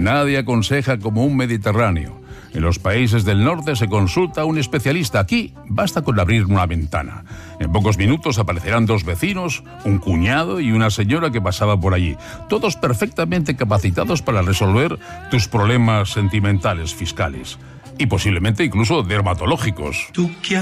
Nadie aconseja como un mediterráneo. En los países del norte se consulta a un especialista. Aquí basta con abrir una ventana. En pocos minutos aparecerán 2 vecinos, un cuñado y una señora que pasaba por allí. Todos perfectamente capacitados para resolver tus problemas sentimentales, fiscales. Y posiblemente incluso dermatológicos.